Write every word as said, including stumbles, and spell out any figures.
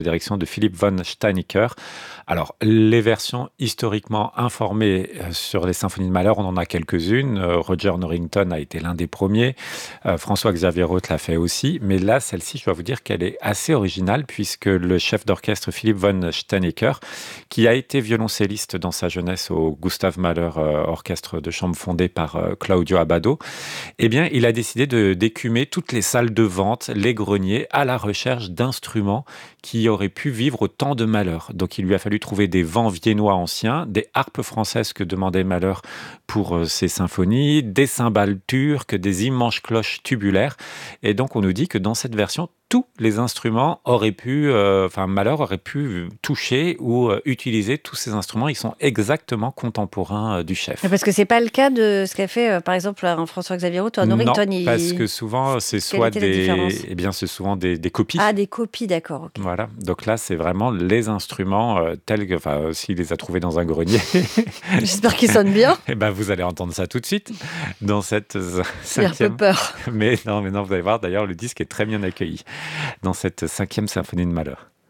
direction de Philipp von Steinecker. Alors, les versions historiquement informées euh, sur les symphonies de Mahler, on en a quelques-unes. Euh, Roger Norrington a été l'un des premiers. Euh, François-Xavier Roth l'a fait aussi. Mais là, celle-ci, je dois vous dire qu'elle est assez originale puisque le chef d'orchestre Philipp von Steinecker, qui a été violoncelliste dans sa jeunesse au Gustav Mahler euh, Orchestre de chambre fondé par euh, Claudio Abbado, eh bien, il a décidé de d'écumer toutes les salles de vente, les greniers, à la recherche d'instruments qui auraient pu vivre au temps de Mahler. Donc, il lui a fallu trouver des vents viennois anciens, des harpes françaises que demandait Mahler pour euh, ses symphonies, des cymbales turques, des immenses cloches tubulaires. Et donc, on nous dit que dans cette version, tous les instruments auraient pu, euh, enfin, Mahler aurait pu toucher ou euh, utiliser tous ces instruments. Ils sont exactement contemporains euh, du chef. Parce que c'est pas le cas de ce qu'a fait, euh, par exemple, un François-Xavier Roth ou un Non, Norrington. parce Il... que souvent, c'est Quelle soit était la différence? des, eh bien, c'est souvent des, des copies. Ah, des copies, d'accord, ok. Voilà. Donc là, c'est vraiment les instruments euh, tels que, enfin, euh, s'il les a trouvés dans un grenier, J'espère qu'ils sonnent bien. eh ben, vous allez entendre ça tout de suite dans cette euh, J'ai un peu cinquième. peur. Mais non, mais non, vous allez voir. D'ailleurs, le disque est très bien accueilli dans cette cinquième symphonie de Mahler.